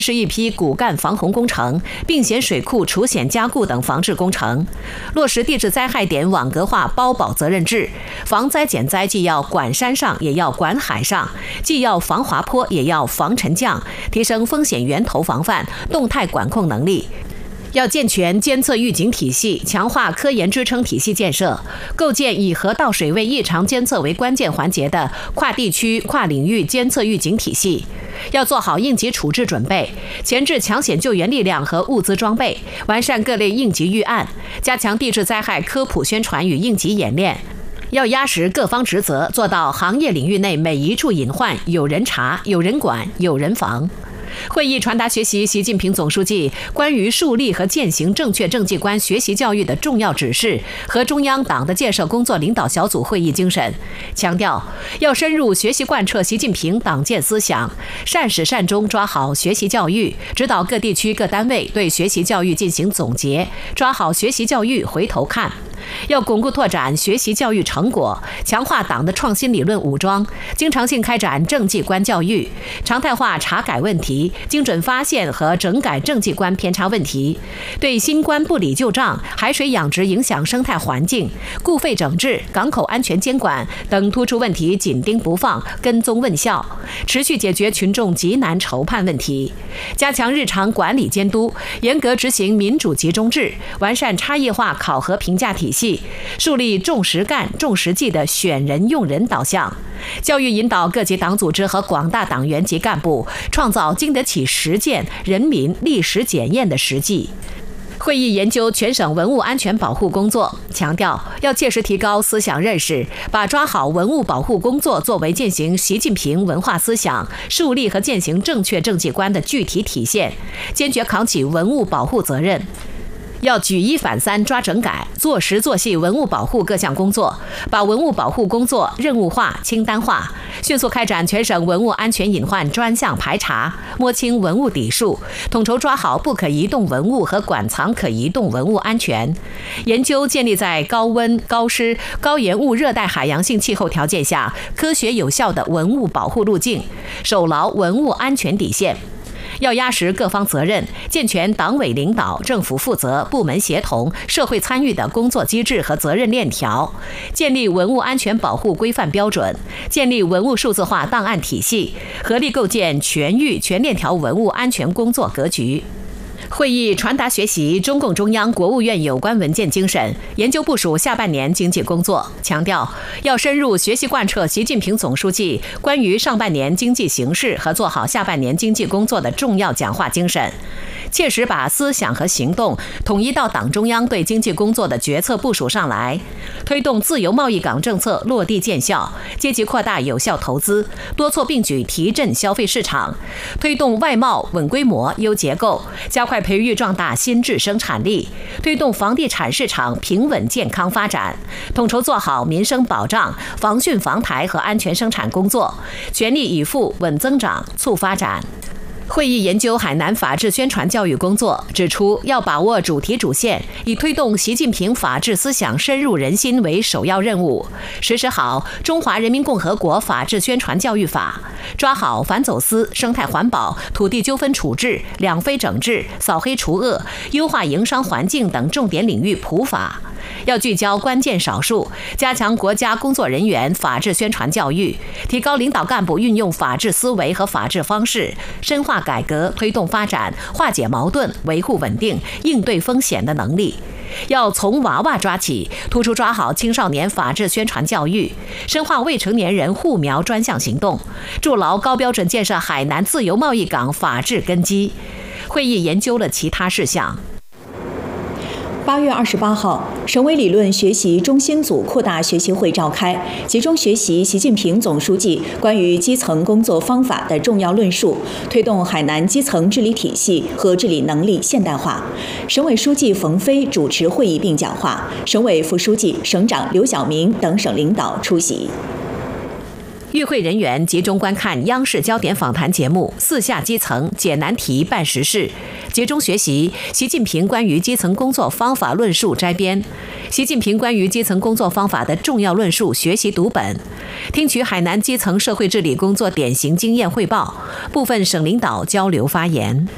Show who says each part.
Speaker 1: 是一批骨干防洪工程，并险水库除险加固等防治工程，落实地质灾害点网格化包保责任制，防灾减灾既要管山上，也要管海上，既要防滑坡，也要防沉降，提升风险源头防范、动态管控能力。要健全监测预警体系，强化科研支撑体系建设，构建以河道水位异常监测为关键环节的跨地区、跨领域监测预警体系。要做好应急处置准备，前置抢险救援力量和物资装备，完善各类应急预案，加强地质灾害科普宣传与应急演练。要压实各方职责，做到行业领域内每一处隐患有人查、有人管、有人防。会议传达学习习近平总书记关于树立和践行正确政绩观学习教育的重要指示和中央党的建设工作领导小组会议精神，强调要深入学习贯彻习近平党建思想，善始善终抓好学习教育，指导各地区各单位对学习教育进行总结，抓好学习教育回头看。要巩固拓展学习教育成果，强化党的创新理论武装，经常性开展政绩观教育，常态化查改问题，精准发现和整改政绩观偏差问题，对新冠不理旧账、海水养殖影响生态环境、固废整治、港口安全监管等突出问题紧盯不放，跟踪问效，持续解决群众急难愁盼问题，加强日常管理监督，严格执行民主集中制，完善差异化考核评价体系，树立重实干、重实际的选人用人导向，教育引导各级党组织和广大党员及干部创造经得起实践、人民历史检验的实际。会议研究全省文物安全保护工作，强调要切实提高思想认识，把抓好文物保护工作作为践行习近平文化思想、树立和践行正确政绩观的具体体现，坚决扛起文物保护责任。要举一反三抓整改，做实做细文物保护各项工作，把文物保护工作任务化、清单化，迅速开展全省文物安全隐患专项排查，摸清文物底数，统筹抓好不可移动文物和馆藏可移动文物安全。研究建立在高温、高湿、高盐雾热带海洋性气候条件下科学有效的文物保护路径，守牢文物安全底线。要压实各方责任，健全党委领导、政府负责、部门协同、社会参与的工作机制和责任链条，建立文物安全保护规范标准，建立文物数字化档案体系，合力构建全域全链条文物安全工作格局。会议传达学习中共中央、国务院有关文件精神，研究部署下半年经济工作，强调要深入学习贯彻习近平总书记关于上半年经济形势和做好下半年经济工作的重要讲话精神，切实把思想和行动统一到党中央对经济工作的决策部署上来，推动自由贸易港政策落地见效，积极扩大有效投资，多措并举提振消费市场，推动外贸稳规模、优结构，加快培育壮大新质生产力，推动房地产市场平稳健康发展，统筹做好民生保障、防汛防台和安全生产工作，全力以赴稳增长、促发展。会议研究海南法治宣传教育工作，指出要把握主题主线，以推动习近平法治思想深入人心为首要任务，实施好《中华人民共和国法治宣传教育法》，抓好反走私、生态环保、土地纠纷处置、两非整治、扫黑除恶、优化营商环境等重点领域普法。要聚焦关键少数，加强国家工作人员法治宣传教育，提高领导干部运用法治思维和法治方式，深化改革、推动发展、化解矛盾、维护稳定、应对风险的能力。要从娃娃抓起，突出抓好青少年法治宣传教育，深化未成年人护苗专项行动，筑牢高标准建设海南自由贸易港法治根基。会议研究了其他事项。
Speaker 2: 8月28号，省委理论学习中心组扩大学习会召开，集中学习习近平总书记关于基层工作方法的重要论述，推动海南基层治理体系和治理能力现代化。省委书记冯飞主持会议并讲话，省委副书记、省长刘晓明等省领导出席。
Speaker 1: 与会人员集中观看央视焦点访谈节目《4下基层解难题办实事》，集中学习习近平关于基层工作方法论述摘编，习近平关于基层工作方法的重要论述学习读本，听取海南基层社会治理工作典型经验汇报，部分省领导交流发言。